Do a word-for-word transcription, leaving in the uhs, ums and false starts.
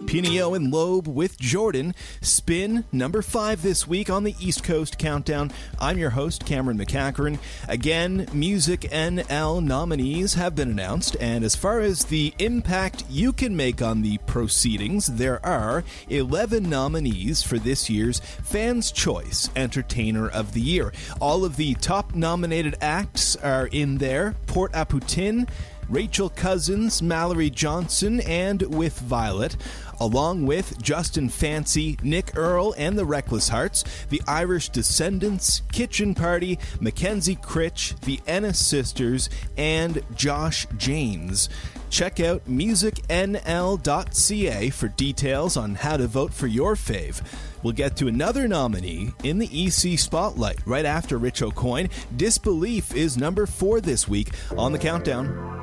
Pinio and Loeb with Jordan. Spin number five this week on the East Coast Countdown. I'm your host, Cameron McCacherin. Again, Music N L nominees have been announced, and as far as the impact you can make on the proceedings, there are eleven nominees for this year's Fans' Choice Entertainer of the Year. All of the top nominated acts are in there. Port à Poutine, Rachel Cousins, Mallory Johnson, and With Violet, along with Justin Fancy, Nick Earl and the Reckless Hearts, the Irish Descendants, Kitchen Party, Mackenzie Critch, the Ennis Sisters, and Josh Janes. Check out music n l dot c a for details on how to vote for your fave. We'll get to another nominee in the E C Spotlight right after Rich O'Coin. Disbelief is number four this week on the countdown.